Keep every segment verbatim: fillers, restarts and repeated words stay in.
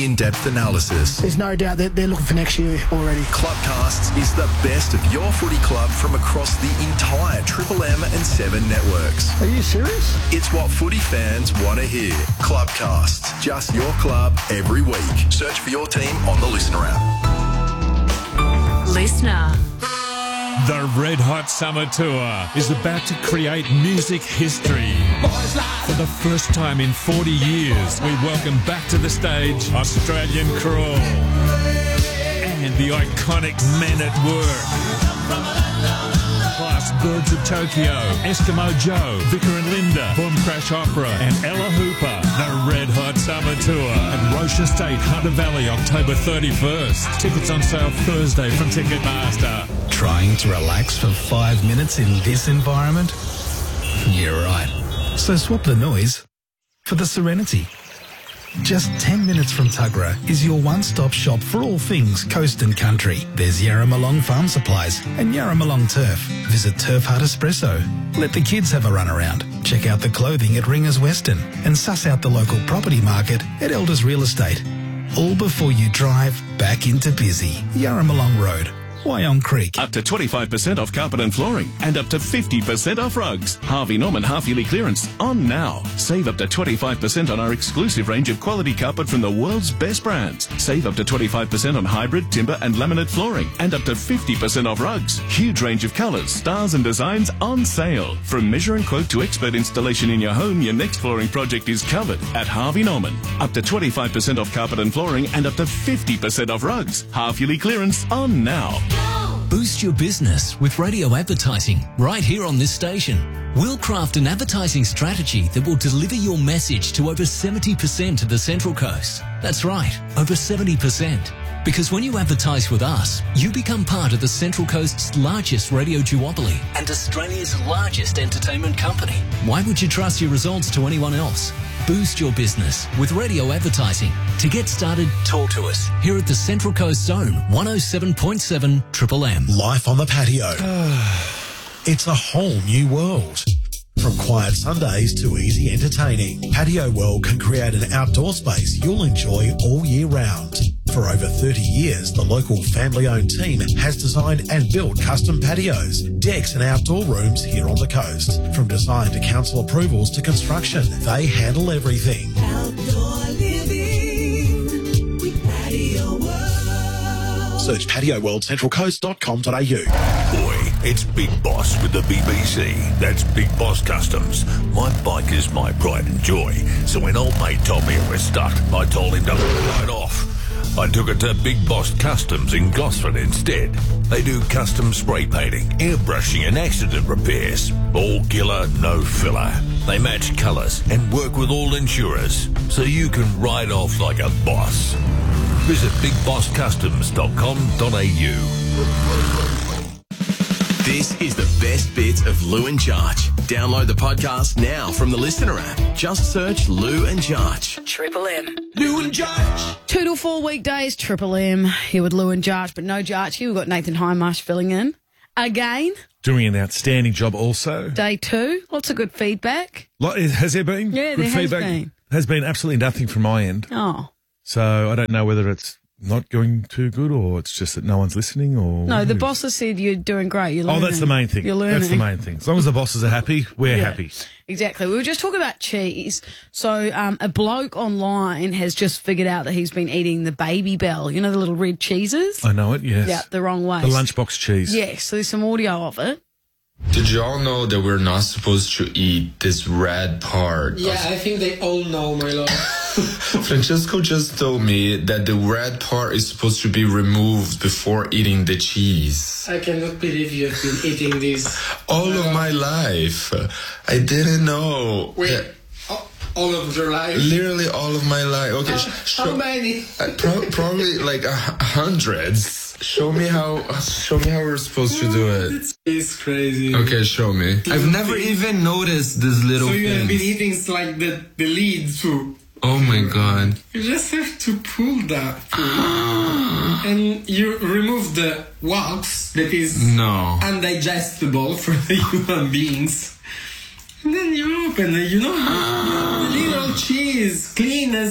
the in-depth analysis. There's no doubt that they're looking for next year already. Clubcasts is the best of your footy club from across the entire Triple M and Seven networks. Are you serious? It's what footy fans want to hear. Clubcasts, just your club every week. Search for your team on the Listener app. Listener. The Red Hot Summer Tour is about to create music history. For the first time in forty years, we welcome back to the stage Australian Crawl and the iconic Men at Work. Plus Birds of Tokyo, Eskimo Joe, Vicar and Linda, Boom Crash Opera and Ella Hooper. The Red Hot Summer Tour at Roche Estate, Hunter Valley, October thirty-first. Tickets on sale Thursday from Ticketmaster. Trying to relax for five minutes in this environment? You're right. So swap the noise for the serenity. Just ten minutes from Tuggerah is your one-stop shop for all things coast and country. There's Yarramalong Farm Supplies and Yarramalong Turf. Visit Turf Hut Espresso. Let the kids have a run around. Check out the clothing at Ringers Western and suss out the local property market at Elders Real Estate. All before you drive back into busy Yarramalong Road, Wyong Creek. Up to twenty-five percent off carpet and flooring and up to fifty percent off rugs. Harvey Norman half-yearly clearance on now. Save up to twenty-five percent on our exclusive range of quality carpet from the world's best brands. Save up to twenty-five percent on hybrid, timber and laminate flooring and up to fifty percent off rugs. Huge range of colours, styles and designs on sale. From measure and quote to expert installation in your home, your next flooring project is covered at Harvey Norman. Up to twenty-five percent off carpet and flooring and up to fifty percent off rugs. Half-yearly clearance on now. Boost your business with radio advertising right here on this station. We'll craft an advertising strategy that will deliver your message to over seventy percent of the Central Coast. That's right, over seventy percent. Because when you advertise with us, you become part of the Central Coast's largest radio duopoly and Australia's largest entertainment company. Why would you trust your results to anyone else? Boost your business with radio advertising. To get started, talk to us here at the Central Coast Zone, one oh seven point seven Triple M. Life on the patio. It's a whole new world. From quiet Sundays to easy entertaining, Patio World can create an outdoor space you'll enjoy all year round. For over thirty years, the local family-owned team has designed and built custom patios, decks and outdoor rooms here on the coast. From design to council approvals to construction, they handle everything. Outdoor living with Patio World. Search patio world central coast dot com dot a u. Boy, it's Big Boss with the B B C. That's Big Boss Customs. My bike is my pride and joy. So when old mate told me it was stuck, I told him to ride off. I took it to Big Boss Customs in Gosford instead. They do custom spray painting, airbrushing and accident repairs. All killer, no filler. They match colours and work with all insurers, so you can ride off like a boss. Visit big boss customs dot com dot a u. This is the best bits of Lou and Jarch. Download the podcast now from the Listener app. Just search Lou and Jarch. Triple M. Lou and Jarch. Two till four weekdays, Triple M, here with Lou and Jarch, but no Jarch here. We've got Nathan Highmarsh filling in again. Doing an outstanding job also. Day two, lots of good feedback. Like, has there been? Yeah, good there has feedback? been. Has been absolutely nothing from my end. Oh. So I don't know whether it's not going too good or it's just that no one's listening or... No, the bosses said you're doing great. You're learning. Oh, that's the main thing. You're learning. That's the main thing. As long as the bosses are happy, we're Yeah. happy. Exactly. We were just talking about cheese. So um, a bloke online has just figured out that he's been eating the Baby Bell. You know, the little red cheeses? I know it, yes. Yeah, the wrong way. The lunchbox cheese. Yes, so there's some audio of it. Did you all know that we're not supposed to eat this red part? Yeah, I think they all know, my lord. Francesco just told me that the red part is supposed to be removed before eating the cheese. I cannot believe you have been eating this. All of my life. I didn't know. Wait, that- all of your life? Literally all of my life. Okay, How, sh- how show- many? uh, pro- probably like uh, hundreds. Show me how. Show me how we're supposed to do it. It's crazy. Okay, show me. I've never even noticed this little So you thing. have been eating like the, the lead too. Oh my god. You just have to pull that through. And you remove the wax that is No. undigestible for the human beings. And then you open it, you know, little cheese, clean as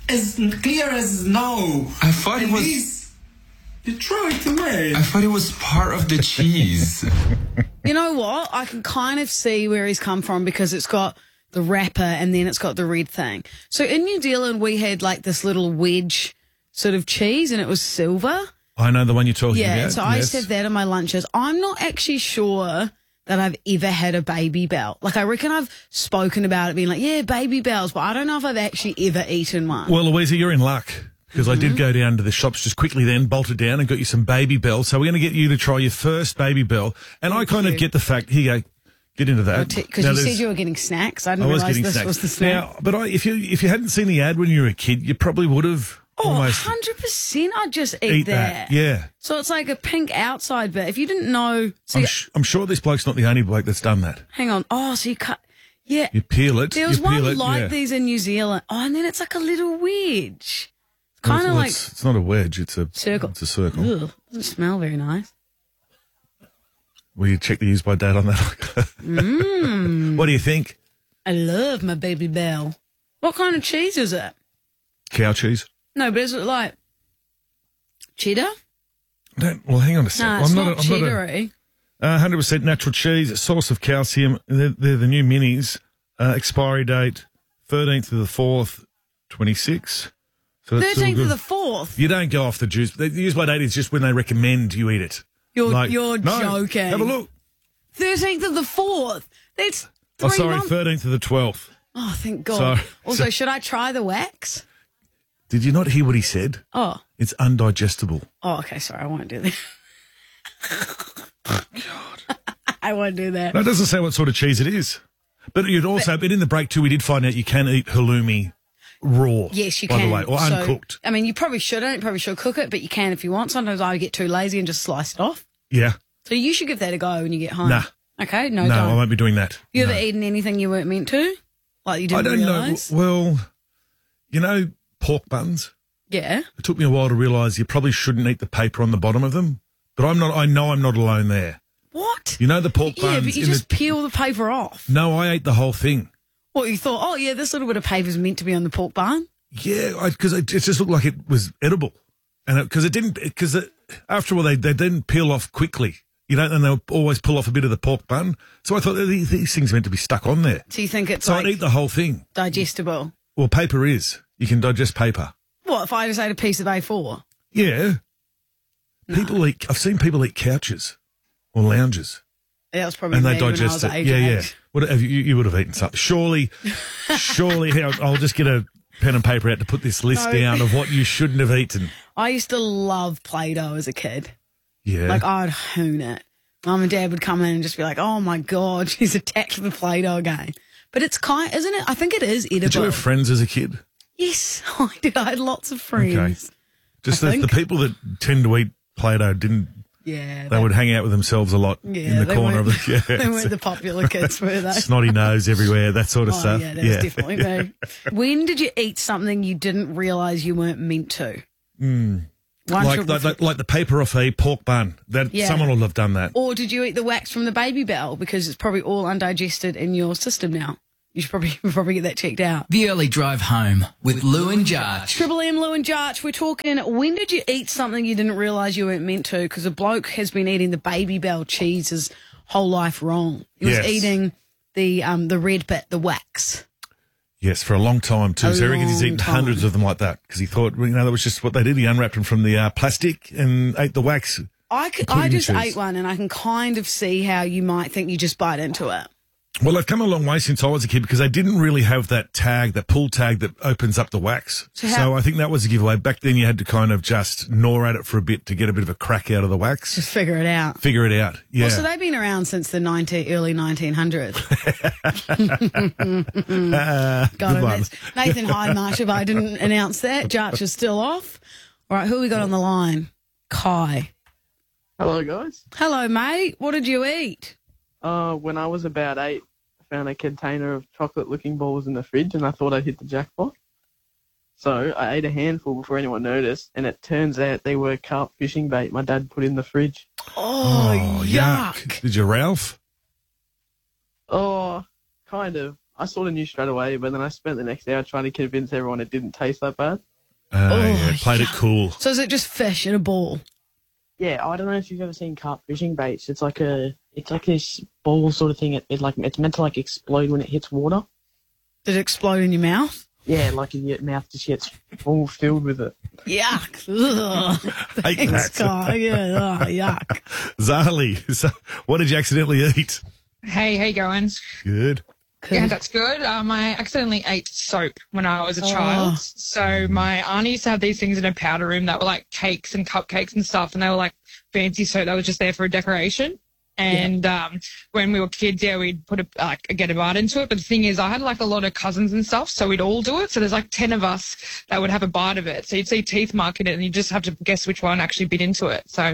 as clear as snow. I thought it and was. this, you throw it away. I thought it was part of the cheese. You know what? I can kind of see where he's come from because it's got the wrapper and then it's got the red thing. So in New Zealand, we had like this little wedge sort of cheese and it was silver. I know the one you're talking Yeah, about. so I yes. used to have that in my lunches. I'm not actually sure that I've ever had a Baby Bell. Like, I reckon I've spoken about it being like, yeah, Baby Bells, but I don't know if I've actually ever eaten one. Well, Louisa, you're in luck because I Mm-hmm. did go down to the shops just quickly then, bolted down and got you some Baby Bell. So we're going to get you to try your first Baby Bell. And I kind of get the fact, here you go, get into that. Because Now, you said there's- you were getting snacks. I I didn't was realise getting this snacks. was the snack. Now, but I, if you if you hadn't seen the ad when you were a kid, you probably would have Oh, almost one hundred percent I'd just eat, eat that. that. Yeah. So it's like a pink outside bit. If you didn't know... See, I'm, sh- I'm sure this bloke's not the only bloke that's done that. hang on. Oh, so you cut... Yeah. You peel it. There was you peel one it, like yeah. these in New Zealand. Oh, and then it's like a little wedge. It's Well, kind of well, like... It's, it's not a wedge, it's a Circle. It's a circle. Ugh, doesn't smell very nice. Will you check the use by date on that? Mmm. What do you think? I love my Baby Bell. What kind of cheese is it? Cow cheese? No, but is it like cheddar? Don't, well, hang on a second. No, it's I'm not, not, a- I'm not a- cheddary. Uh, one hundred percent natural cheese, source of calcium. They're, they're the new minis. Uh, expiry date thirteenth of the fourth, twenty-six. So that's all thirteenth of good. the fourth. You don't go off the juice. The use by date is just when they recommend you eat it. You're Like, you're no, joking. Have a look. Thirteenth of the fourth. That's three Oh, sorry, months. thirteenth of the twelfth. Oh, thank God. Sorry. Also, So- should I try the wax? Did you not hear what he said? Oh. It's undigestible. Oh, okay. Sorry, I won't do that. God. I won't do that. No, it doesn't say what sort of cheese it is. But you'd also, but, in the break too, we did find out you can eat halloumi raw. Yes, you by can. the way, or So, uncooked. I mean, you probably shouldn't. You probably should cook it, but you can if you want. Sometimes I get too lazy and just slice it off. Yeah. So you should give that a go when you get home. Nah. Okay? No, No, don't. I won't be doing that. You No. ever eaten anything you weren't meant to? Like you didn't I don't realise? know. Well, you know, pork buns. Yeah. It took me a while to realise you probably shouldn't eat the paper on the bottom of them. But I'm not. I know I'm not alone there. What? You know the pork buns. Yeah, but you in just the, peel the paper off. No, I ate the whole thing. What, you thought, oh, yeah, this little bit of paper is meant to be on the pork bun? Yeah, because it, it just looked like it was edible, and because it, it didn't. Because after all, they they didn't peel off quickly. You know, and they'll always pull off a bit of the pork bun. So I thought these, these things are meant to be stuck on there. So you think it's So like I'd eat the whole thing. digestible? Well, paper is. You can digest paper. What, if I just ate a piece of A four? Yeah. People eat. I've seen people eat couches or lounges, Yeah, that was probably and me they when I was digest at it. age Yeah, yeah. eight. What have you, you would have eaten something? Surely, surely. Here, I'll just get a pen and paper out to put this list No. down of what you shouldn't have eaten. I used to love Play-Doh as a kid. Yeah. Like, I'd hoon it. Mum and Dad would come in and just be like, oh, my God, she's attacked the Play-Doh again. But it's kind, isn't it? I think it is edible. Did you have friends as a kid? Yes, I did. I had lots of friends. Okay. Just I the, the think. people that tend to eat Play-Doh didn't. Yeah. They would hang out with themselves a lot Yeah, in the they corner of weren't- the. Yeah, they weren't the popular kids, were they? Snotty nose everywhere, that sort of Oh, stuff. yeah, that was definitely me. When did you eat something you didn't realise you weren't meant to? Mm. One Like, should- like, like, like the paper off a pork bun. That Yeah. someone will have done that. Or did you eat the wax from the Baby Bell? Because it's probably all undigested in your system now. You should probably probably get that checked out. The Early Drive Home with Lou and Jarch. Triple M, Lou and Jarch, we're talking, when did you eat something you didn't realise you weren't meant to? Because a bloke has been eating the Baby Bell cheese his whole life wrong. He was Yes. eating the um the red bit, the wax. Yes, for a long time too. A so I reckon he's long eaten time. hundreds of them like that because he thought, you know, that was just what they did. He unwrapped them from the uh, plastic and ate the wax. I, c- including I the just cheese. ate one and I can kind of see how you might think you just bite into it. Well, they've come a long way since I was a kid because they didn't really have that tag, that pull tag that opens up the wax. So So, how- I think that was a giveaway. Back then you had to kind of just gnaw at it for a bit to get a bit of a crack out of the wax. Just figure it out. Figure it out. Yeah. Well, so they've been around since the nineteen, early nineteen hundreds. Uh, Got good it. one. That's Nathan Hydemarsh, if I didn't announce that. Jarch is still off. All right, who we got on the line? Kai. Hello, guys. Hello, mate. What did you eat? Uh, when I was about eight, I found a container of chocolate-looking balls in the fridge, and I thought I'd hit the jackpot. So I ate a handful before anyone noticed, and it turns out they were carp fishing bait my dad put in the fridge. Oh, yuck. Did you, Ralph? Oh, kind of. I sort of knew straight away, but then I spent the next hour trying to convince everyone it didn't taste that bad. Uh, Oh, yeah, played it cool. So is it just fish in a ball? Yeah, I don't know if you've ever seen carp fishing baits. It's like a, it's like this ball sort of thing. It, it like it's meant to like explode when it hits water. Did it explode in your mouth? Yeah, like in your mouth just gets all filled with it. Yuck. Ugh. Hate Thanks, that. Kai. Yeah, oh, yuck. Zali, so what did you accidentally eat? Hey, how you going? Good. Yeah, that's good. Um, I accidentally ate soap when I was a Oh. child. So my auntie used to have these things in her powder room that were like cakes and cupcakes and stuff, and they were like fancy soap that was just there for a decoration. And um, when we were kids, yeah, we'd put a like get a bite into it. But the thing is, I had like a lot of cousins and stuff, so we'd all do it. So there's like ten of us that would have a bite of it. So you'd see teeth mark in it, and you just have to guess which one actually bit into it. So,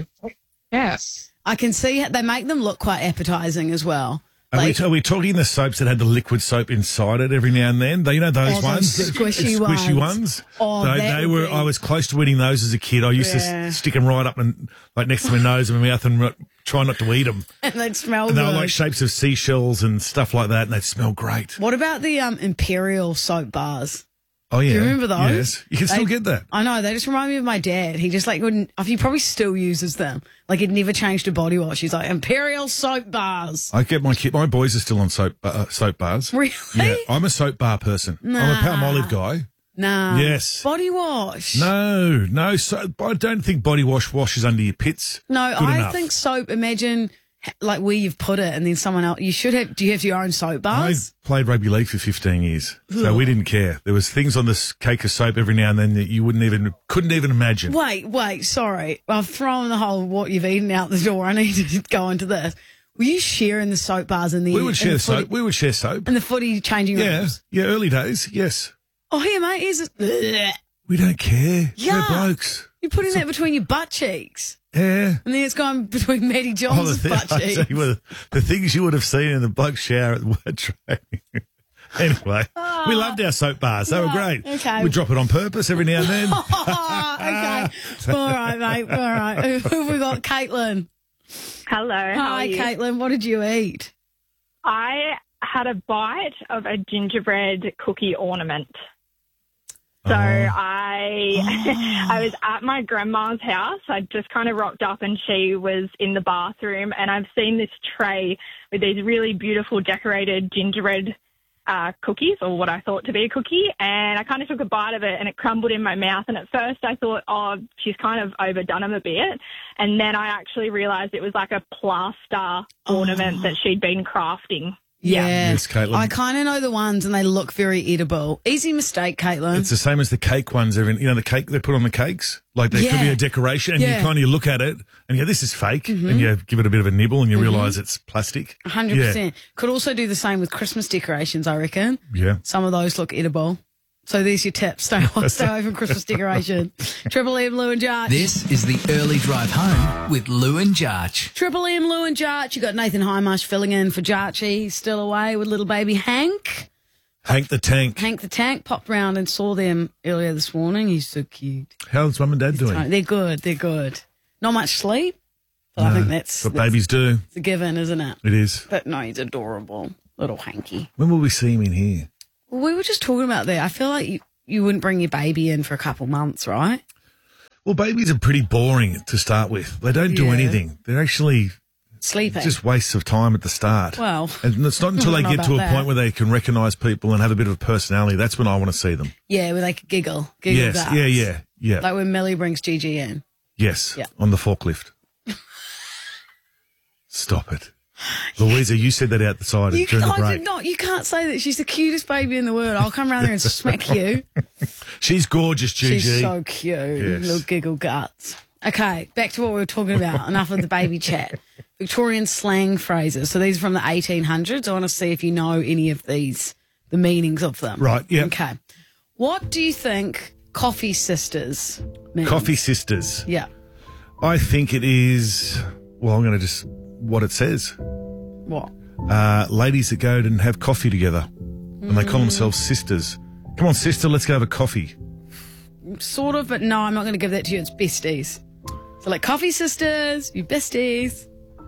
yes. I can see how they make them look quite appetizing as well. Are, Like- we, are we talking the soaps that had the liquid soap inside it every now and then? They, you know those Oh, those ones, squishy squishy ones. ones. Oh, they, that they would were. be- I was close to eating those as a kid. I used Yeah. to stick them right up and like next to my nose and my mouth and try not to eat them. And they'd smell And they were good. like shapes of seashells and stuff like that, and they'd smell great. What about the um, Imperial soap bars? Oh yeah, Do you remember those? Yes, you can still They- get that. I know, they just remind me of my dad. He just like wouldn't, he probably still uses them. Like he'd never changed to body wash. He's like, Imperial soap bars. I get my kid. My boys are still on soap uh, soap bars. Really? Yeah, I'm a soap bar person. I'm a Nah. Palmolive guy. Nah. Yes. Body wash. No, no. So, I don't think body wash washes under your pits. No, Good I enough. think soap, imagine ha- like where you've put it and then someone else, you should have, do you have your own soap I bars? played rugby league for fifteen years, so we didn't care. There was things on this cake of soap every now and then that you wouldn't even, couldn't even imagine. Wait, wait, sorry. I've thrown the whole what you've eaten out the door. I need to go into this. Were you sharing the soap bars in the We would in share the soap. footy, We would share soap. in the footy changing Yeah, rooms? yeah. Early days, yes. Oh, here, mate, here's it. Blech. We don't care. Yeah. We're blokes. You're putting that between your butt cheeks. Yeah. And then it's going between Maddie Oh, the, Johnson's thing, butt I cheeks. tell you what, the things you would have seen in the bloke shower at the word training. Anyway, we loved our soap bars. They were great. okay. We drop it on purpose every now and then. okay. All right, mate. All right. Who who have we got? Caitlin. Hello. How Hi, are you? Caitlin. What did you eat? I had a bite of a gingerbread cookie ornament. So I I was at my grandma's house. I just kind of rocked up and she was in the bathroom, and I've seen this tray with these really beautiful decorated gingerbread uh, cookies, or what I thought to be a cookie, and I kind of took a bite of it and it crumbled in my mouth, and at first I thought, oh, she's kind of overdone them a bit, and then I actually realised it was like a plaster ornament that she'd been crafting. Yeah. Yes, Caitlin. I kind of know the ones and they look very edible. Easy mistake, Caitlin. It's the same as the cake ones. They're in, you know, the cake they put on the cakes? Like they could be Yeah. a decoration, and Yeah. you kind of look at it and you go, this is fake. Mhm. And you give it a bit of a nibble and you Mhm. realise it's plastic. one hundred percent. Could also do the same with Christmas decorations, I reckon. Yeah. Yeah. Some of those look edible. So there's your tip. Stay, stay away from Christmas decoration. Triple M, Lou and Jarch. This is the early drive home with Lou and Jarch. Triple M, Lou and Jarch. You got Nathan Highmarsh filling in for Jarchy. He's still away with little baby Hank. Hank the Tank. Hank the Tank popped round and saw them earlier this morning. He's so cute. How's mum and dad doing? They're good. They're good. Not much sleep, but I No, think that's, what that's babies do. it's a given, isn't it? It is. But no, he's adorable. Little Hanky. When will we see him in here? Well, we were just talking about that. I feel like you, you wouldn't bring your baby in for a couple months, right? Well, babies are pretty boring to start with. They don't do Yeah. anything. They're actually Sleeping. just wastes of time at the start. Well, and it's not until I they don't know get to a about that. point where they can recognise people and have a bit of a personality. That's when I want to see them. Yeah, where they could giggle. Giggle yes, guts. yeah, yeah, yeah. Like when Millie brings Gigi in. yes, Yeah. on the forklift. Stop it. Louisa, you said that out the side You during the can't, break. not, you can't say that. She's the cutest baby in the world. I'll come around there and smack you. She's gorgeous, Gigi. She's so cute. Yes. Little giggle guts. Okay, back to what we were talking about. Enough of the baby chat. Victorian slang phrases. So these are from the eighteen hundreds. I want to see if you know any of these, the meanings of them. Right, yeah. Okay. What do you think coffee sisters mean? Coffee sisters. Yeah. I think it is, well, I'm going to just, what it says. What? Uh, ladies that go and have coffee together. And they Mm. call themselves sisters. Come on, sister, let's go have a coffee. Sort of, but no, I'm not going to give that to you. It's besties. So like coffee sisters, you besties.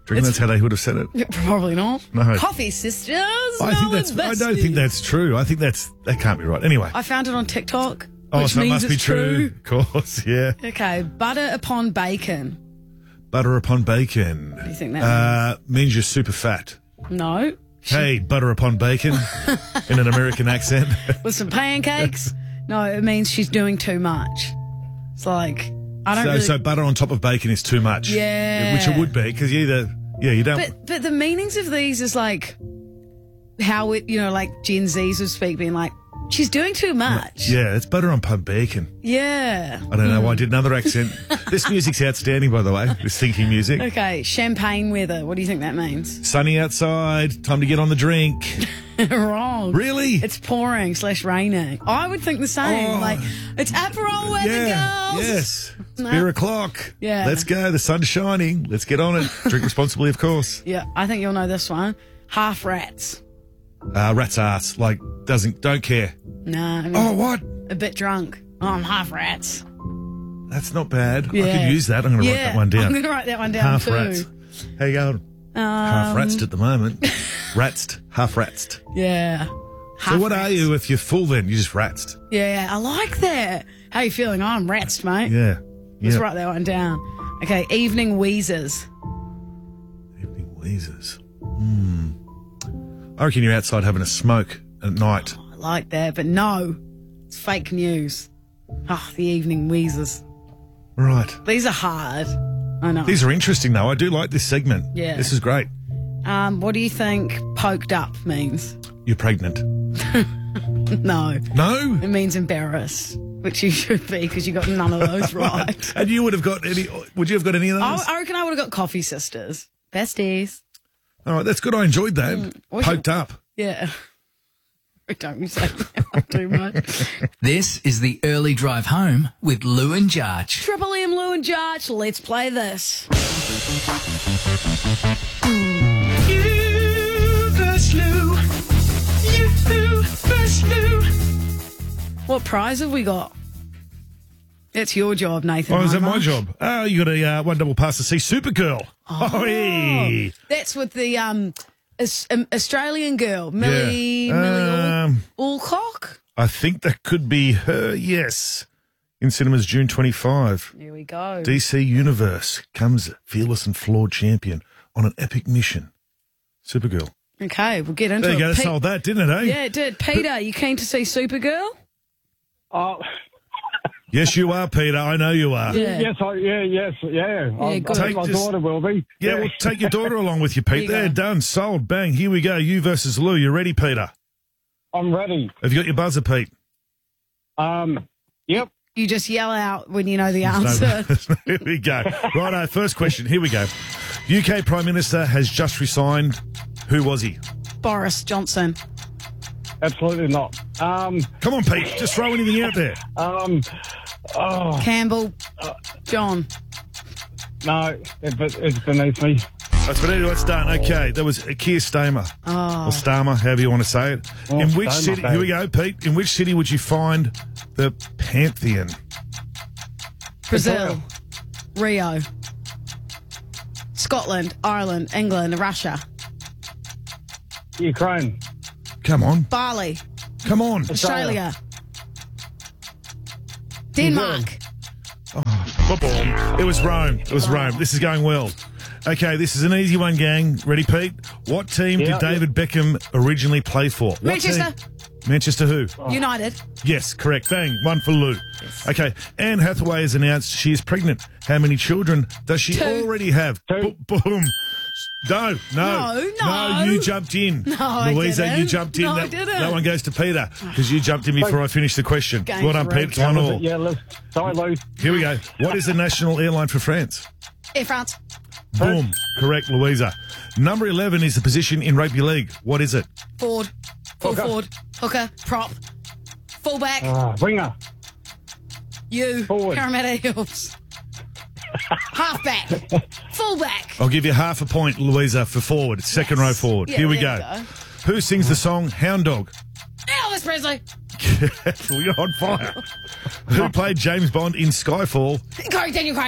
Do you reckon that's how they would have said it? Probably not. No. Coffee sisters. I think that's. I don't think that's true. I think that's that can't be right. Anyway. I found it on TikTok. Oh, which so it means must be it's true. Of course, yeah. Okay, butter upon bacon. Butter upon bacon. What do you think that uh, means you're super fat. No. Hey, butter upon bacon in an American accent. With some pancakes? No, it means she's doing too much. It's like, I don't so, really... so butter on top of bacon is too much. Yeah. Which it would be, because you either, yeah, you don't... But, but the meanings of these is like how it, you know, like Gen Zs would speak, being like, she's doing too much. Yeah, it's butter on pub bacon. Yeah. I don't know why I did another accent. This music's outstanding, by the way, this thinking music. Okay, champagne weather. What do you think that means? Sunny outside, time to get on the drink. Wrong. Really? It's pouring slash raining. I would think the same. Oh. Like, it's Aperol weather, Yeah, girls. yes. It's No. beer o'clock. Yeah. Let's go. The sun's shining. Let's get on it. Drink responsibly, of course. Yeah, I think you'll know this one. Half rats. Uh, rat's ass. Like, doesn't, don't care. Nah. I mean, Oh, what? A bit drunk. Oh, I'm half rats. That's not bad. I Yeah. could use that. I'm going to yeah, write that one down. I'm going to write that one down Half too. rats. How you going? Um, half ratsed at the moment. Ratsed. Half ratsed. Yeah. So what are you if you're full then? You're just ratsed. Yeah, I like that. How you feeling? Oh, I'm ratsed, mate. Yeah. Let's Yeah. write that one down. Okay, evening wheezers. Evening wheezers. Hmm. I reckon you're outside having a smoke at night. I like that, but no. It's fake news. Oh, the evening wheezers. Right. These are hard. I know. These are interesting, though. I do like this segment. Yeah. This is great. Um, what do you think poked up means? You're pregnant. No. No? It means embarrassed, which you should be because you got none of those right. And you would have got any, would you have got any of those? I, I reckon I would have got coffee sisters. Besties. All right, that's good. I enjoyed that. Mm, what Poked you- up. Yeah. Don't you say that too much. This is the early drive home with Lou and Jarch. Triple M, Lou and Jarch, let's play this. You versus Lou. You versus Lou. What prize have we got? It's your job, Nathan. Oh, is that Harmer. my job? Oh, you got a uh, one double pass to see Supergirl. Oh, hey. That's with the um, Aus- um, Australian girl, Millie, Yeah. Millie Al- Um, Alcock. I think that could be her, yes. In cinemas June twenty-fifth. Here we go. D C Universe comes fearless and flawed champion on an epic mission. Supergirl. Okay, we'll get into There you it. go. That Pete- sold that, didn't it, eh? Yeah, it did. Peter, you keen to see Supergirl? Oh, Yes, you are, Peter. I know you are. Yeah. yes, I, yeah, yes, yeah. I, I good. think my Take this- daughter will be. Yeah, well, take your daughter along with you, Pete. There you There, go. done, sold, bang. Here we go. You versus Lou. You ready, Peter? I'm ready. Have you got your buzzer, Pete? Um, yep. You just yell out when you know the answer. Here we go. Righto, first question. Here we go. U K Prime Minister has just resigned. Who was he? Boris Johnson. Absolutely not. Um, Come on, Pete. Just throw anything out there. um, oh, Campbell. John. no, it, it's beneath me. That's what it's done. Okay, that was Keir Starmer. Oh. Or Starmer, however you want to say it. Oh, In which Starmer, city, babe. here we go, Pete. In which city would you find the Pantheon? Brazil. Rio. Scotland. Ireland. England. Russia. Ukraine. Come on. Bali. Come on. Australia. Denmark. Ba-boom. It was Rome. It was Rome. This is going well. Okay, this is an easy one, gang. Ready, Pete? What team Yeah. did David Beckham originally play for? What Manchester. team? Manchester who? United. Yes, correct. Bang. One for Lou. Okay, Anne Hathaway has announced she is pregnant. How many children does she Two. already have? Two. Bo- boom. No, no. No, no. you jumped in. No, I Louisa, didn't. you jumped in. No, I that, didn't. that one goes to Peter because you jumped in before I finished the question. Game's Well done, Pete. rigged. It's one all. Yeah, let's, sorry, Lou. Here we go. What is the national airline for France? Air France. Boom. Correct, Louisa. Number eleven is the position in rugby league. What is it? Forward. Full Hooker. forward. Hooker. Prop. Fullback. Ah, winger. you. Forward. Parramatta Hills. Halfback. Fullback. I'll give you half a point, Louisa, for forward. Second row forward. Yeah, Here we there go. you go. Who sings the song Hound Dog? Elvis Presley. You're on fire. Who played James Bond in Skyfall? Craig, Daniel Craig.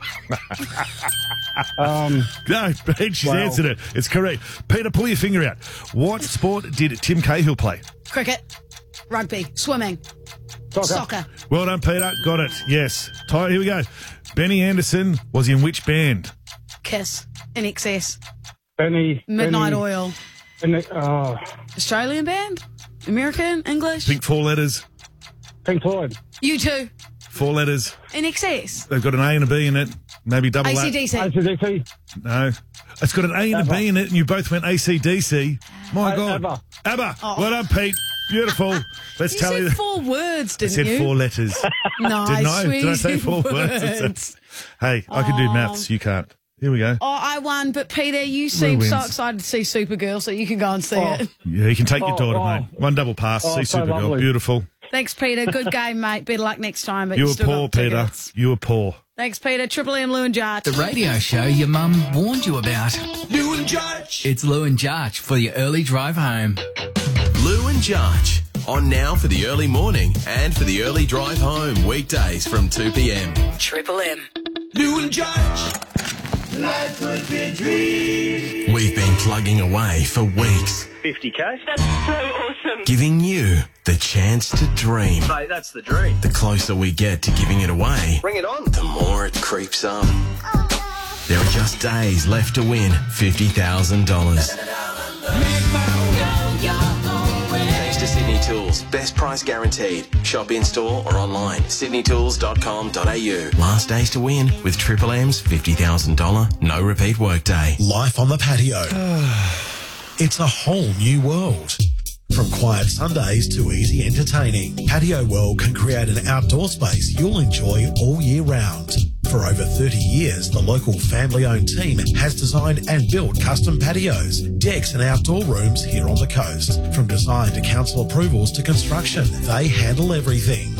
um, no, she's well- answered it. It's correct. Peter, pull your finger out. What sport did Tim Cahill play? Cricket, rugby, swimming, Soccer. soccer. Well done, Peter. Got it. Yes. Ty, here we go. Benny Anderson was in which band? Kiss, In Excess, Benny. Midnight Benny, Oil. Benny, oh, Australian band? American? English? Think four letters. Pink Floyd. You too. Four letters. In Excess. They've got an A and a B in it. Maybe double A that. C D C. A C D C. No. It's got an A and a B in it, and you both went A C D C. My A- God. ABBA. ABBA. Oh. Well done, Pete. Beautiful. Let's You tell said you. four words, I didn't said you? four letters. Nice, Didn't I? Did I say sweet four words? words. Hey, I can do Oh. maths. You can't. Here we go. Oh, I won, but Peter, you seem so wins. excited to see Supergirl, so you can go and see Oh. it. Yeah, you can take your Oh, daughter, oh. mate. One double pass. Oh, See so Supergirl. lovely. Beautiful. Thanks, Peter. Good game, mate. Better luck next time. But You you were still poor, got Peter. tickets. You were poor. Thanks, Peter. Triple M, Lou and Jarch. The radio show your mum warned you about. Lou and Jarch. It's Lou and Jarch for your early drive home. Lou and Jarch. On now for the early morning and for the early drive home. Weekdays from two p.m. Triple M. Lou and Jarch. Life would be a dream. We've been plugging away for weeks, fifty K. That's so awesome. giving you the chance to dream. Mate, that's the dream. The closer we get to giving it away, Bring it on. the more it creeps up. There are just days left to win fifty thousand dollars. Thanks to Sydney Tools. Best price guaranteed. Shop in store or online. sydney tools dot com dot a u. Last days to win with Triple M's fifty thousand dollars no repeat workday. Life on the patio. It's a whole new world. From quiet Sundays to easy entertaining, Patio World can create an outdoor space you'll enjoy all year round. For over thirty years, the local family-owned team has designed and built custom patios, decks and outdoor rooms here on the coast. From design to council approvals to construction, they handle everything.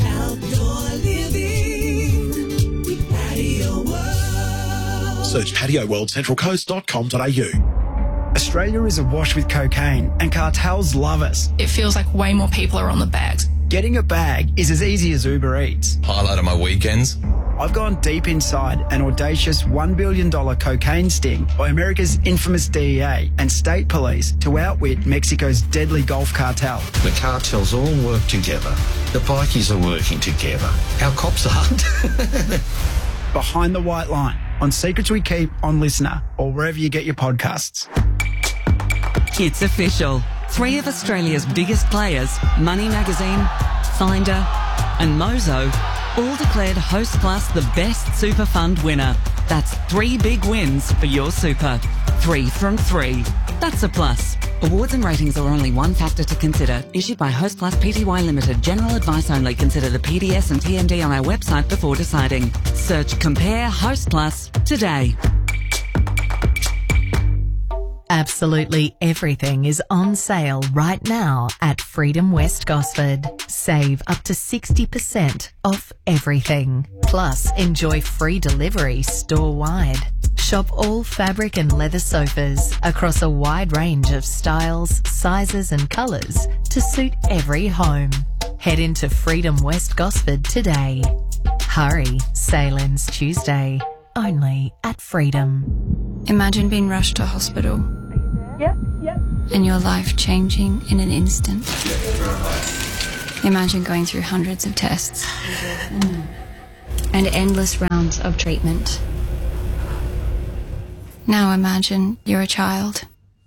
Search patio world central coast dot com dot a u. Australia is awash with cocaine, and cartels love us. It feels like way more people are on the bags. Getting a bag is as easy as Uber Eats. Highlight of my weekends. I've gone deep inside an audacious one billion dollars cocaine sting by America's infamous D E A and state police to outwit Mexico's deadly Gulf cartel. The cartels all work together. The bikies are working together. Our cops aren't. Behind the White Line on Secrets We Keep on Listener or wherever you get your podcasts. It's official. Three of Australia's biggest players, Money Magazine, Finder and Mozo, all declared Host Plus the best super fund winner. That's three big wins for your super. Three from three. That's a plus. Awards and ratings are only one factor to consider. Issued by Host Plus Pty Limited. General advice only. Consider the P D S and T M D on our website before deciding. Search Compare Host Plus today. Absolutely everything is on sale right now at Freedom West Gosford. Save up to sixty percent off everything. Plus, enjoy free delivery store-wide. Shop all fabric and leather sofas across a wide range of styles, sizes and colours to suit every home. Head into Freedom West Gosford today. Hurry, sale ends Tuesday. Only at Freedom. Imagine being rushed to hospital. Yep, yep. And your life changing in an instant. Imagine going through hundreds of tests and endless rounds of treatment. Now imagine you're a child.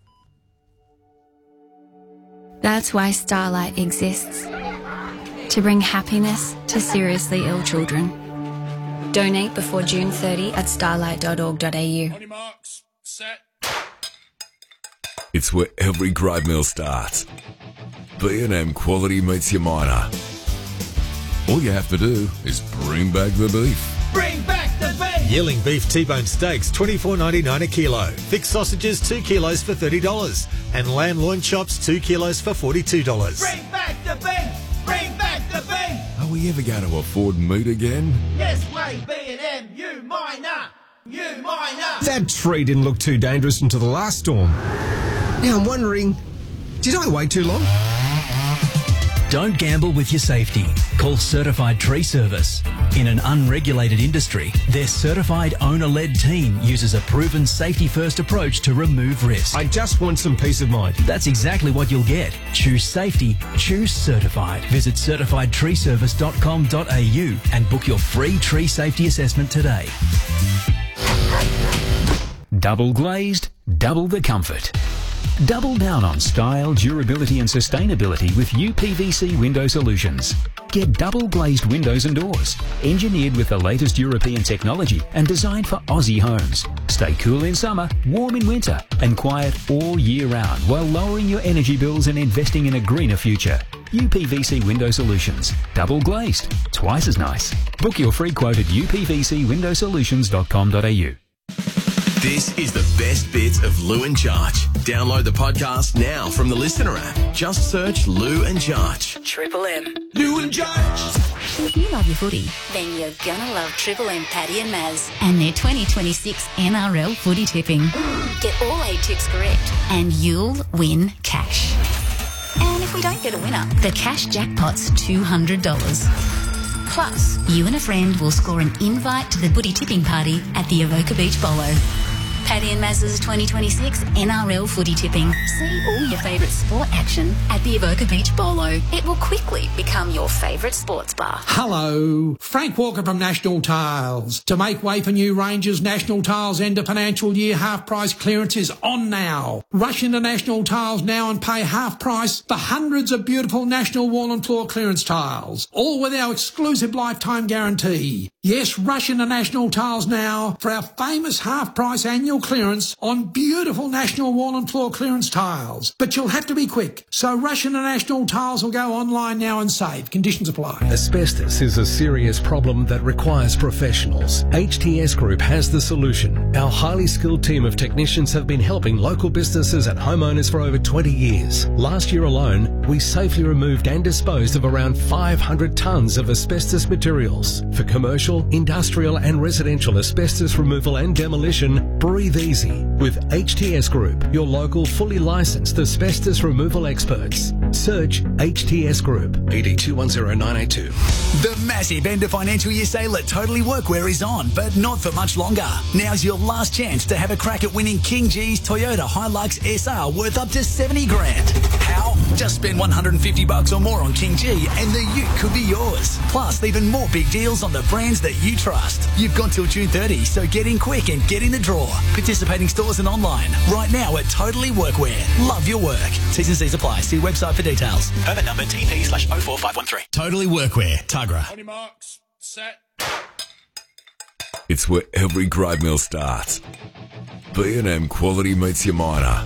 That's why Starlight exists. To bring happiness to seriously ill children. Donate before June thirtieth at starlight dot org dot a u. It's where every great meal starts. B and M quality meets your miner. All you have to do is bring back the beef. Bring back the beef! Yearling beef T-bone steaks, twenty-four ninety-nine a kilo. Thick sausages, two kilos for thirty dollars. And lamb loin chops, two kilos for forty-two dollars. Bring back the beef! Bring back the beef! Are we ever going to afford meat again? Yes way, B and M, you miner! You miner! That tree didn't look too dangerous until the last storm. Now I'm wondering, did I wait too long? Don't gamble with your safety. Call Certified Tree Service. In an unregulated industry, their certified owner-led team uses a proven safety-first approach to remove risk. I just want some peace of mind. That's exactly what you'll get. Choose safety. Choose certified. Visit certified tree service dot com dot a u and book your free tree safety assessment today. Double glazed, double the comfort. Double down on style, durability and sustainability with U P V C window solutions. Get double glazed windows and doors, engineered with the latest European technology and designed for Aussie homes. Stay cool in summer, warm in winter and quiet all year round while lowering your energy bills and investing in a greener future. U P V C Window Solutions. Double glazed. Twice as nice. Book your free quote at u p v c window solutions dot com dot a u. This is the best bits of Lou and Jarch. Download the podcast now from the Listener app. Just search Lou and Jarch. Triple M. Lou and Jarch. If you love your footy, then you're gonna love Triple M Paddy and Maz and their twenty twenty-six N R L footy tipping. Get all eight tips correct and you'll win cash. And if we don't get a winner, the cash jackpot's two hundred dollars. Plus, you and a friend will score an invite to the footy tipping party at the Avoca Beach Bolo. Paddy and Maz's twenty twenty-six N R L footy tipping. See all your favourite sport action at the Avoca Beach Bolo. It will quickly become your favourite sports bar. Hello, Frank Walker from National Tiles. To make way for new ranges, National Tiles end of financial year half price clearance is on now. Rush into National Tiles now and pay half price for hundreds of beautiful National wall and floor clearance tiles, all with our exclusive lifetime guarantee. Yes, rush into National Tiles now for our famous half price annual clearance on beautiful National wall and floor clearance tiles. But you'll have to be quick, so rush into National Tiles or go online now and save. Conditions apply. Asbestos is a serious problem that requires professionals. H T S Group has the solution. Our highly skilled team of technicians have been helping local businesses and homeowners for over twenty years. Last year alone, we safely removed and disposed of around five hundred tonnes of asbestos materials. For commercial, industrial and residential asbestos removal and demolition, breathe easy with H T S Group, your local fully licensed asbestos removal experts. Search H T S Group. E D two one zero nine eight two. The massive end of financial year sale at Totally Workwear is on, but not for much longer. Now's your last chance to have a crack at winning King G's Toyota Hilux S R worth up to seventy grand. How? Just spend one hundred fifty bucks or more on King G and the ute could be yours. Plus, even more big deals on the brands that you trust. You've got till June thirtieth, so get in quick and get in the draw. Participating stores and online. Right now at Totally Workwear. Love your work. T's and C's apply. See website for details. Permit number T P slash oh four five one three. Totally Workwear. Tugra. On your marks. Set. It's where every grade meal starts. B and M quality meets your miner.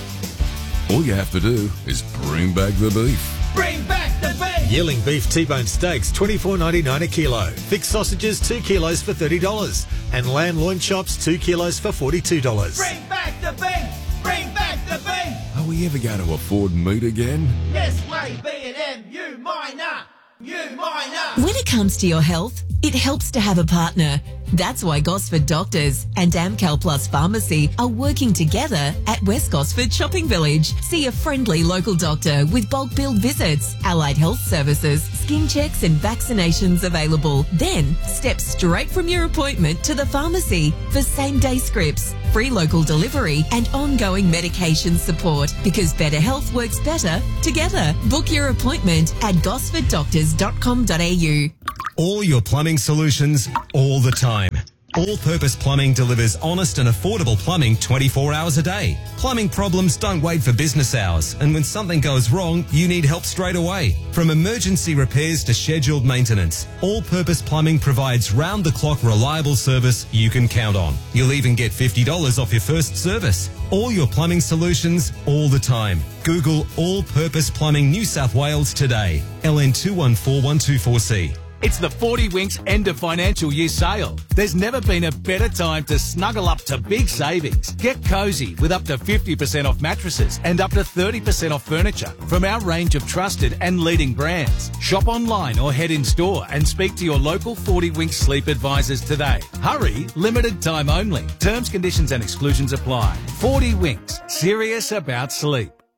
All you have to do is bring back the beef. Bring back the beef. Yearling beef T-bone steaks, twenty-four ninety-nine a kilo. Thick sausages, two kilos for thirty dollars. And lamb loin chops, two kilos for forty-two dollars. Bring back the beef. Bring back the beef. Are we ever going to afford meat again? Yes, way B and M, you miner. You miner. When it comes to your health, it helps to have a partner. That's why Gosford Doctors and Amcal Plus Pharmacy are working together at West Gosford Shopping Village. See a friendly local doctor with bulk billed visits, allied health services, skin checks and vaccinations available. Then step straight from your appointment to the pharmacy for same-day scripts, free local delivery and ongoing medication support, because better health works better together. Book your appointment at gosford doctors dot com dot a u. All your plumbing solutions, all the time. All-Purpose Plumbing delivers honest and affordable plumbing twenty-four hours a day. Plumbing problems don't wait for business hours, and when something goes wrong, you need help straight away. From emergency repairs to scheduled maintenance, All-Purpose Plumbing provides round-the-clock reliable service you can count on. You'll even get fifty dollars off your first service. All your plumbing solutions, all the time. Google All-Purpose Plumbing New South Wales today. L N two one four one two four C. It's the forty Winks end of financial year sale. There's never been a better time to snuggle up to big savings. Get cosy with up to fifty percent off mattresses and up to thirty percent off furniture from our range of trusted and leading brands. Shop online or head in store and speak to your local forty Winks sleep advisors today. Hurry, limited time only. Terms, conditions and exclusions apply. forty Winks, serious about sleep.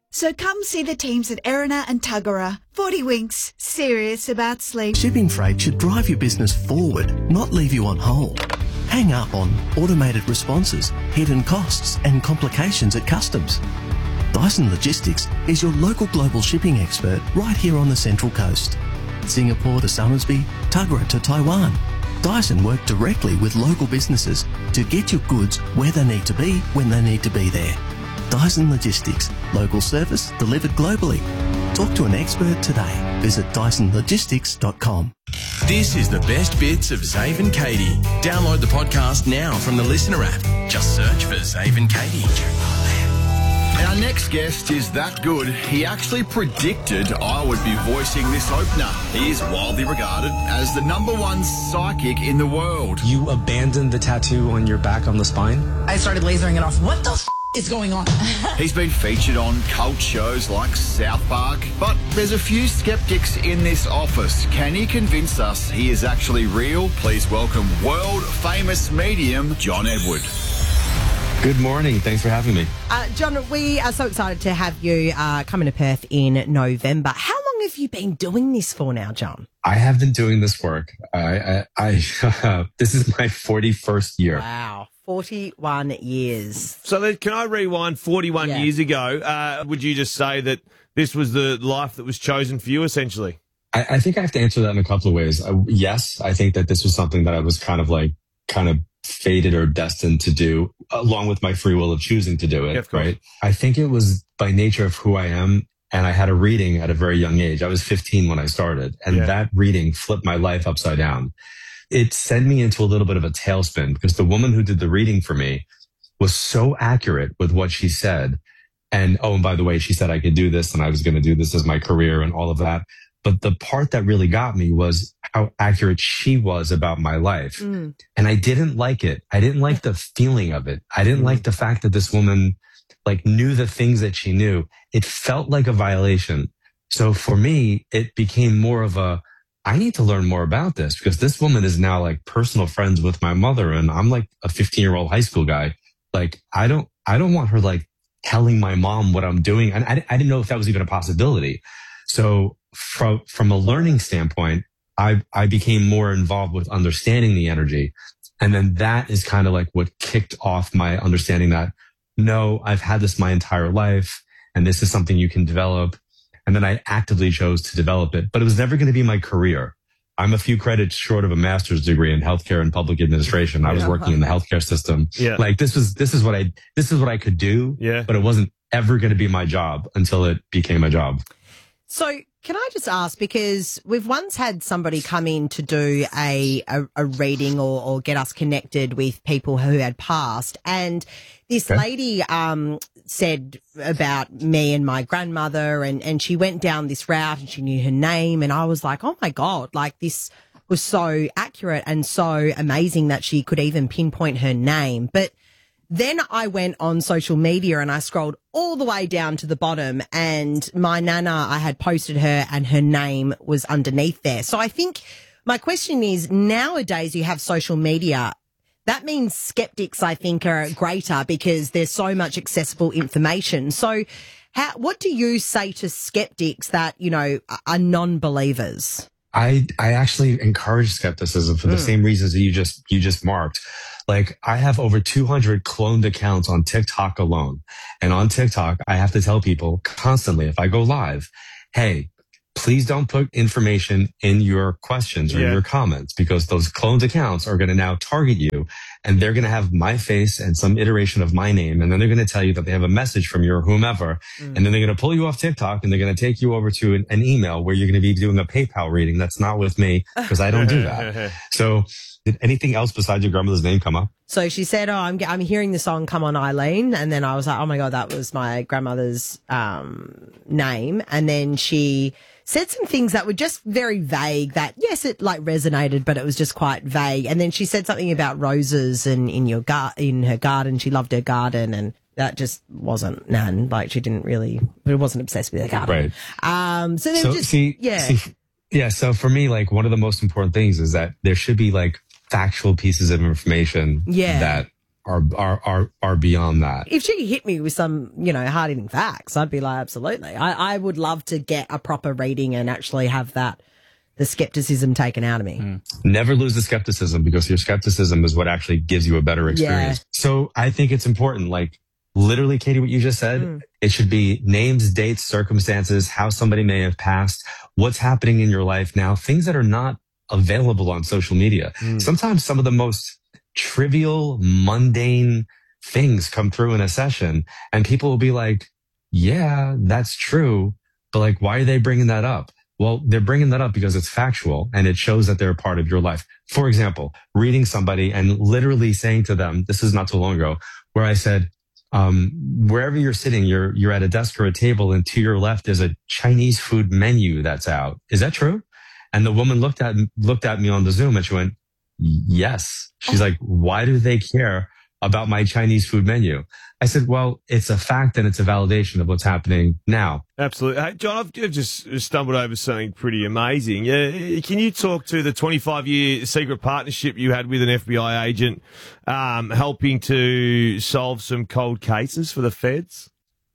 So come see the teams at Erina and Tuggerah. forty Winks, serious about sleep. Shipping freight should drive your business forward, not leave you on hold. Hang up on automated responses, hidden costs and complications at customs. Dyson Logistics is your local global shipping expert right here on the Central Coast. Singapore to Somersby, Tuggerah to Taiwan. Dyson work directly with local businesses to get your goods where they need to be when they need to be there. Dyson Logistics, local service delivered globally. Talk to an expert today. Visit dyson logistics dot com. This is the best bits of Zave and Katie. Download the podcast now from the Listener app. Just search for Zave and Katie. Our next guest is that good, he actually predicted I would be voicing this opener. He is widely regarded as the number one psychic in the world. You abandoned the tattoo on your back on the spine? I started lasering it off. What the f*** is going on? He's been featured on cult shows like South Park, but there's a few skeptics in this office. Can he convince us he is actually real? Please welcome world-famous medium John Edward. Good morning. Thanks for having me. Uh, John, we are so excited to have you uh, coming to Perth in November. How long have you been doing this for now, John? I have been doing this work. I, I, I this is my forty-first year. Wow. forty-one years. So then, can I rewind forty-one Yeah. years ago? Uh, would you just say that this was the life that was chosen for you, essentially? I, I think I have to answer that in a couple of ways. Uh, yes, I think that this was something that I was kind of like, kind of fated or destined to do, along with my free will of choosing to do it, Yeah, of course. right? I think it was by nature of who I am, and I had a reading at a very young age. I was fifteen when I started, and Yeah. that reading flipped my life upside down. It sent me into a little bit of a tailspin because the woman who did the reading for me was so accurate with what she said. And, oh, and by the way, she said I could do this and I was going to do this as my career and all of that. But the part that really got me was how accurate she was about my life. Mm. And I didn't like it. I didn't like the feeling of it. I didn't like the fact that this woman like knew the things that she knew. It felt like a violation. So for me, it became more of a, I need to learn more about this because this woman is now like personal friends with my mother. And I'm like a fifteen year old high school guy. Like, I don't, I don't want her like telling my mom what I'm doing. And I, I didn't know if that was even a possibility. So from, from a learning standpoint, I, I became more involved with understanding the energy. And then that is kind of like what kicked off my understanding that, no, I've had this my entire life and this is something you can develop. And then I actively chose to develop it, but it was never going to be my career. I'm a few credits short of a master's degree in healthcare and public administration. I was working in the healthcare system. Yeah. Like this was, this is what I, this is what I could do. Yeah. But it wasn't ever going to be my job until it became my job. So can I just ask, because we've once had somebody come in to do a, a, a reading or, or get us connected with people who had passed. And this Okay. lady um, said about me and my grandmother, and, and she went down this route and she knew her name. And I was like, oh, my God, like this was so accurate and so amazing that she could even pinpoint her name. But then I went on social media and I scrolled all the way down to the bottom, and my nana, I had posted her and her name was underneath there. So I think my question is, nowadays you have social media. That means skeptics, I think, are greater because there's so much accessible information. So how, what do you say to skeptics that, you know, are non-believers? I, I actually encourage skepticism for the Mm. same reasons that you just, you just marked. Like I have over two hundred cloned accounts on TikTok alone. And on TikTok, I have to tell people constantly, if I go live, hey, please don't put information in your questions or Yeah. your comments because those cloned accounts are going to now target you and they're going to have my face and some iteration of my name. And then they're going to tell you that they have a message from your whomever. Mm. And then they're going to pull you off TikTok and they're going to take you over to an, an email where you're going to be doing a PayPal reading. That's not with me because I don't do that. So did anything else besides your grandmother's name come up? So she said, oh, I'm, I'm hearing the song Come On Eileen. And then I was like, oh my God, that was my grandmother's um, name. And then she said some things that were just very vague that, yes, it like resonated, but it was just quite vague. And then she said something about roses and in your gar- in her garden. She loved her garden, and that just wasn't nan. Like she didn't really, it wasn't obsessed with her garden. Right. Um, so then So just, see, yeah. see, yeah. So for me, like one of the most important things is that there should be like factual pieces of information Yeah. that are are are are beyond that. If she hit me with some, you know, hard-hitting facts, I'd be like, absolutely. I, I would love to get a proper reading and actually have that, the skepticism taken out of me. Mm. Never lose the skepticism, because your skepticism is what actually gives you a better experience. Yeah. So I think it's important, like literally, Katie, what you just said, mm. it should be names, dates, circumstances, how somebody may have passed, what's happening in your life now, things that are not available on social media. Mm. Sometimes some of the most trivial, mundane things come through in a session, and people will be like, yeah, that's true, but like, why are they bringing that up? Well, they're bringing that up because it's factual and it shows that they're a part of your life. For example, reading somebody and literally saying to them, this is not too long ago, where I said, um, wherever you're sitting, you're, you're at a desk or a table, and to your left is a Chinese food menu that's out. Is that true? And the woman looked at, looked at me on the Zoom and she went, yes. She's like, why do they care about my Chinese food menu? I said, well, it's a fact and it's a validation of what's happening now. Absolutely. Hey, John, I've just stumbled over something pretty amazing. Uh, can you talk to the twenty-five year secret partnership you had with an F B I agent, um, helping to solve some cold cases for the feds?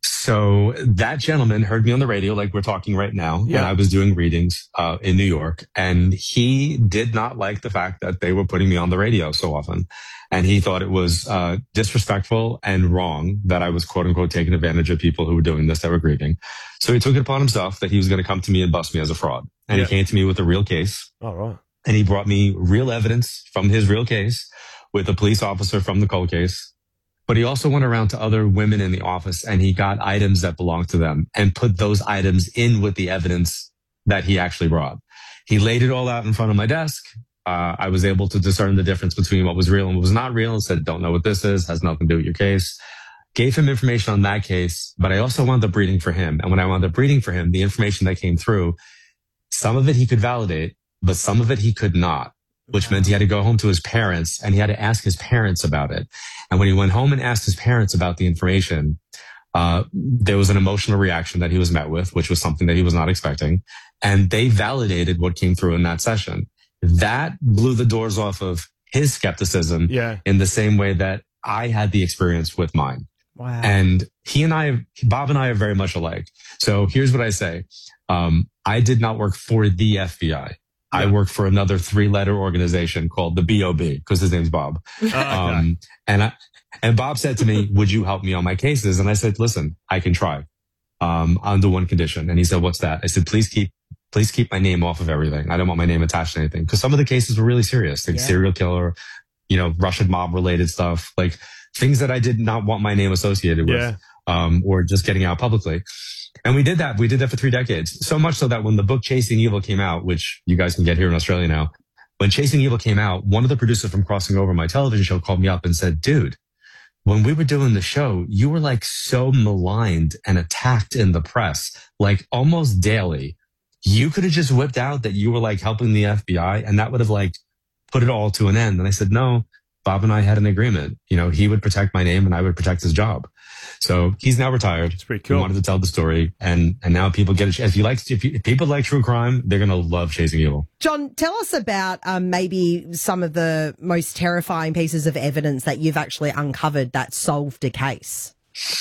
So that gentleman heard me on the radio, like we're talking right now, yeah. and I was doing readings uh, in New York, and he did not like the fact that they were putting me on the radio so often. And he thought it was uh, disrespectful and wrong that I was, quote unquote, taking advantage of people who were doing this, that were grieving. So he took it upon himself that he was going to come to me and bust me as a fraud. And yeah. he came to me with a real case. All right. And he brought me real evidence from his real case with a police officer from the cold case. But he also went around to other women in the office and he got items that belonged to them and put those items in with the evidence that he actually brought. He laid it all out in front of my desk. Uh, I was able to discern the difference between what was real and what was not real, and said, don't know what this is, has nothing to do with your case. Gave him information on that case, but I also wound up reading for him. And when I wound up reading for him, the information that came through, some of it he could validate, but some of it he could not, which meant he had to go home to his parents and he had to ask his parents about it. And when he went home and asked his parents about the information, uh, there was an emotional reaction that he was met with, which was something that he was not expecting. And they validated what came through in that session. That blew the doors off of his skepticism yeah. in the same way that I had the experience with mine. Wow. And he and I, Bob and I are very much alike. So here's what I say. Um, I did not work for the F B I. I worked for another three-letter organization called the B O B, because his name's Bob. Um, and I, and Bob said to me, would you help me on my cases? And I said, listen, I can try, um, under one condition. And he said, what's that? I said, please keep, please keep my name off of everything. I don't want my name attached to anything. Because some of the cases were really serious, like yeah. serial killer, you know, Russian mob related stuff, like things that I did not want my name associated with, yeah. um, or just getting out publicly. And we did that. We did that for three decades. So much so that when the book Chasing Evil came out, which you guys can get here in Australia now, when Chasing Evil came out, one of the producers from Crossing Over, my television show, called me up and said, dude, when we were doing the show, you were like so maligned and attacked in the press, like almost daily. You could have just whipped out that you were like helping the F B I and that would have like put it all to an end. And I said, no, Bob and I had an agreement. You know, he would protect my name and I would protect his job. So he's now retired. It's pretty cool. He wanted to tell the story, and and now people get a. If you like, if, you, if people like true crime, they're gonna love Chasing Evil. John, tell us about um, maybe some of the most terrifying pieces of evidence that you've actually uncovered that solved a case.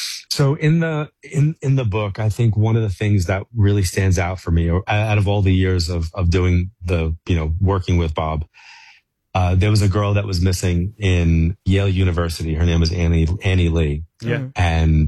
So in the in in the book, I think one of the things that really stands out for me, or out of all the years of of doing the you know working with Bob. Uh, there was a girl that was missing in Yale University. Her name was Annie, Annie Lee. Yeah. And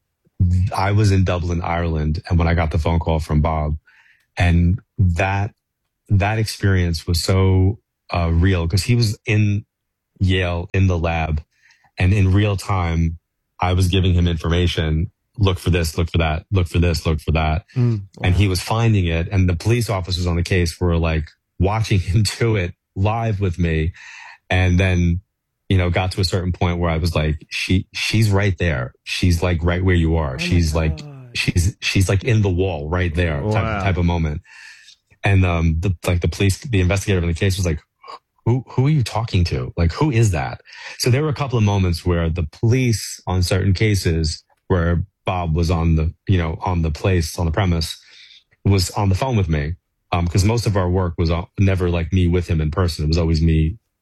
I was in Dublin, Ireland. And when I got the phone call from Bob, and that, that experience was so, uh, real, because he was in Yale in the lab, and in real time, I was giving him information. Look for this, look for that, look for this, look for that. Mm, wow. And he was finding it. And the police officers on the case were like watching him do it live with me. And then, you know, got to a certain point where I was like, she, she's right there. She's like right where you are. Oh she's like, she's, she's like in the wall right there wow. type, type of moment. And, um, the, like the police, the investigator in the case was like, who, who are you talking to? Like, who is that? So there were a couple of moments where the police on certain cases where Bob was on the, you know, on the place, on the premise, was on the phone with me. Um, because most of our work was never like me with him in person. It was always me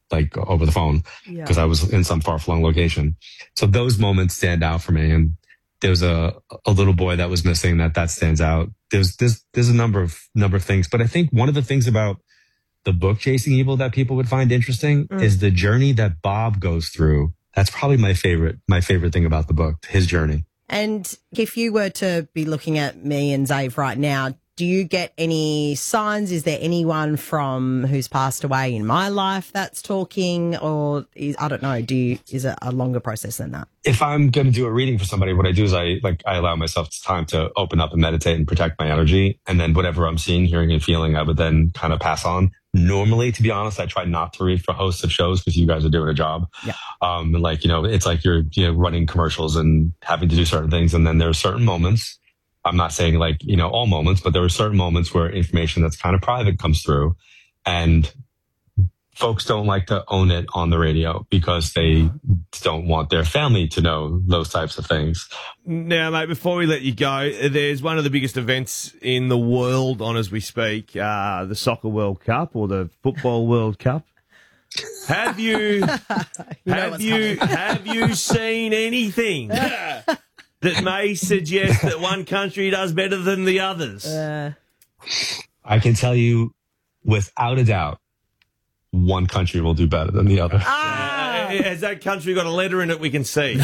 like over the phone because Yeah. I was in some far flung location. So those moments stand out for me. And there's a, a little boy that was missing that that stands out. There's, there's, there's a number of, number of things, but I think one of the things about the book Chasing Evil that people would find interesting Mm. is the journey that Bob goes through. That's probably my favorite, my favorite thing about the book, his journey. And if you were to be looking at me and Zave right now, do you get any signs? Is there anyone from who's passed away in my life that's talking, or is, I don't know? Do you, is it a longer process than that? If I'm going to do a reading for somebody, what I do is I like I allow myself time to open up and meditate and protect my energy, and then whatever I'm seeing, hearing, and feeling, I would then kind of pass on. Normally, to be honest, I try not to read for hosts of shows because you guys are doing a job. Yeah. Um, and like you know, it's like you're you know running commercials and having to do certain things, and then there are certain moments. I'm not saying like you know all moments, but there are certain moments where information that's kind of private comes through, and folks don't like to own it on the radio because they don't want their family to know those types of things. Now, mate, before we let you go, there's one of the biggest events in the world on as we speak, uh, the Soccer World Cup or the Football World Cup. Have you, You know have what's you, coming. have you seen anything that may suggest that one country does better than the others? Uh, I can tell you without a doubt, one country will do better than the other. Uh, has that country got a letter in it we can see?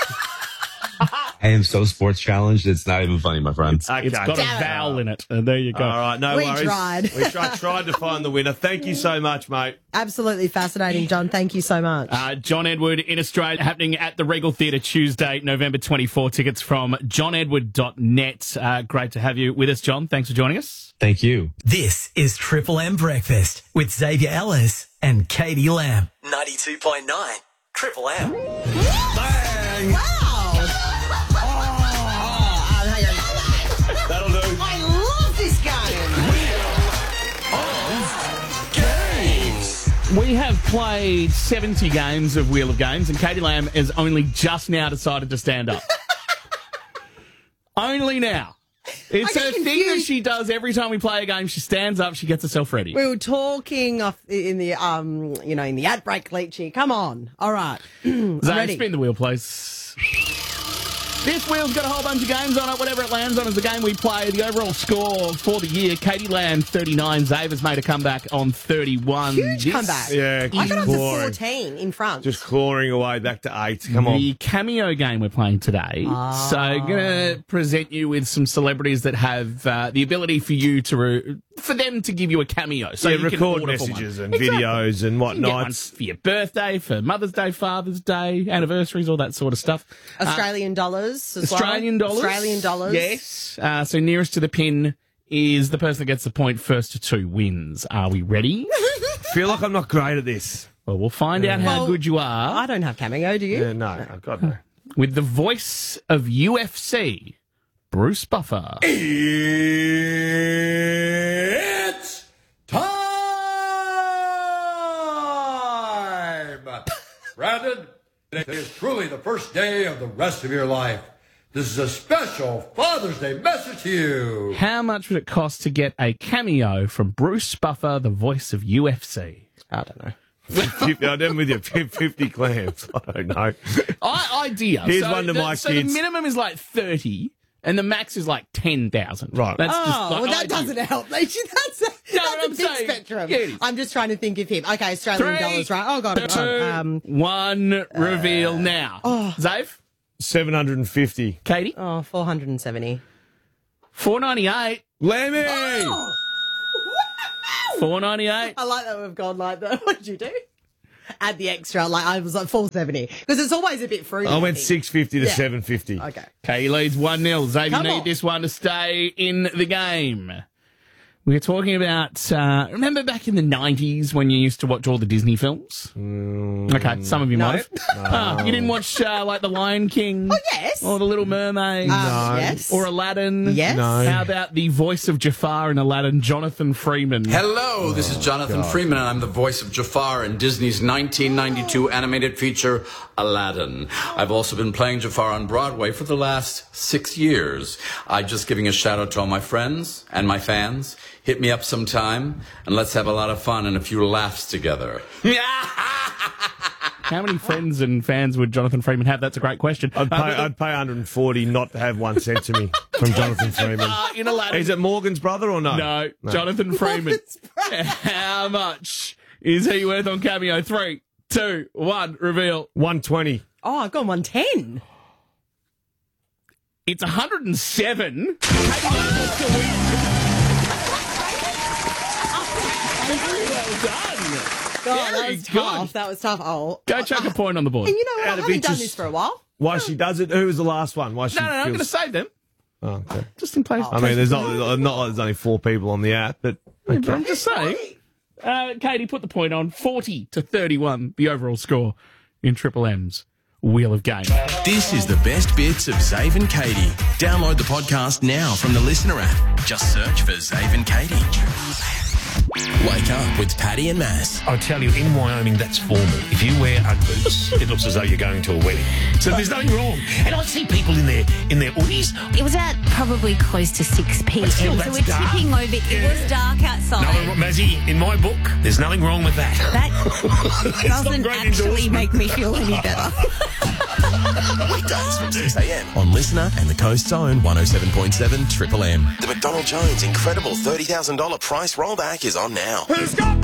I am so sports challenged, it's not even funny, my friend. Okay. It's got Damn a it. vowel in it. And there you go. All right, no We worries. tried. We tried, tried to find the winner. Thank you so much, mate. absolutely fascinating, John. Thank you so much. Uh, John Edward in Australia, happening at the Regal Theatre Tuesday, November twenty-fourth. Tickets from john edward dot net. Uh, great to have you with us, John. Thanks for joining us. Thank you. This is Triple M Breakfast with Xavier Ellis and Katie Lamb. ninety-two point nine Triple M. Bang! Wow. Oh, hang on. That'll do. I love this game. We have played seventy games of Wheel of Games, and Katie Lamb has only just now decided to stand up. Only now. It's I a get thing that confused. she does every time we play a game. She stands up, she gets herself ready. We were talking off in the um, you know, in the ad break, Leachy. Come on. All right. I'm Zane, ready. spin the wheel, please. This wheel's got a whole bunch of games on it. Whatever it lands on is the game we play. The overall score for the year, Katie Lamb, thirty-nine. Zave's made a comeback on thirty-one. Huge This comeback. Yeah, I got up to clawing. fourteen in front. Just clawing away back to eight. Come on. The cameo game we're playing today. Ah. So I'm going to present you with some celebrities that have uh, the ability for you to, re- for them to give you a cameo. So yeah, you can record order for messages one. and Exactly. videos and You can get one whatnot. for your birthday, for Mother's Day, Father's Day, anniversaries, all that sort of stuff. Uh, Australian dollars as well. Australian dollars. Australian dollars. Yes. Uh, so nearest to the pin is the person that gets the point first to two wins. Are we ready? Feel like I'm not great at this. Well, we'll find out how Well, good you are I don't have cameo, do you? Yeah, no, I've got no. with the voice of U F C, Bruce Buffer. It's time! Brandon, it is truly the first day of the rest of your life. This is a special Father's Day message to you. How much would it cost to get a cameo from Bruce Buffer, the voice of U F C? I don't know. fifty, I'm with you. fifty clams. I don't know. I, idea. Here's so one to the, my so kids. the minimum is like thirty, and the max is like ten thousand. Right. That's Oh, just like well, that idea. doesn't help. That's, that's No, a I'm big saying- spectrum. yeah, it is. I'm just trying to think of him. Okay, Australian Three, dollars, right? Oh, God. two, Um, one, reveal now. oh. Zave? seven hundred fifty. Katie? oh, four hundred seventy. four ninety-eight. Lemmy! Oh. four ninety-eight. I like that we've gone like that. What did you do? Add the extra. Like, I was like four seventy. Because it's always a bit fruity. I went think. six fifty to Yeah. seven fifty. Okay. Katie leads one nil. Xavier Come need on. this one to stay in the game. We're talking about, uh, remember back in the nineties when you used to watch all the Disney films? Mm, Okay, some of you No. might have. Ah, you didn't watch, uh, like, The Lion King? Oh, yes. Or The Little Mermaid? Um, No. yes. Or Aladdin? Yes. No. How about the voice of Jafar in Aladdin, Jonathan Freeman? Hello, this is Jonathan Freeman, and I'm the voice of Jafar in Disney's nineteen ninety-two animated feature, Aladdin. I've also been playing Jafar on Broadway for the last six years. I'm just giving a shout out to all my friends and my fans. Hit me up sometime and let's have a lot of fun and a few laughs together. How many friends and fans would Jonathan Freeman have? That's a great question. I'd pay, Uh, I'd pay one hundred forty not to have one sent to me from Jonathan Freeman. Uh, in Aladdin. Is it Morgan's brother or no? No, No. Jonathan Freeman. How much is he worth on Cameo? Three, two, one, reveal. one twenty. Oh, I've gone one ten. It's one hundred seven. Well done. God, that Very was tough. good. That was tough. Oh, Go chuck a point on the board. and you know what? I Out of haven't done interest- this for a while. Why she does it? Who was the last one? Why she No, no, no, I'm going to feels... save them. Oh, okay. Just in place. I mean, there's not, not like there's only four people on the app, but Yeah, but I'm just saying. Uh, Katie, put the point on. forty to thirty-one, the overall score in Triple M's Wheel of Game. This is the best bits of Zave and Katie. Download the podcast now from the Listener app. Just search for Zave and Katie. Wake up with Paddy and Maz. I tell you, in Wyoming, that's formal. If you wear Ugg boots, it looks as though you're going to a wedding. So there's nothing wrong. And I see people in their in their hoodies. It was at probably close to six p.m. Still, So that's we're dark. tipping over. It was dark outside. Nothing, Mazzy, in my book, there's nothing wrong with that. That It's not doesn't great actually endorsement. make me feel any better. Weekdays from six a.m. on Listener and the Coast's own one oh seven point seven Triple M. The McDonald Jones incredible thirty thousand dollars price rollback is on now. Who's got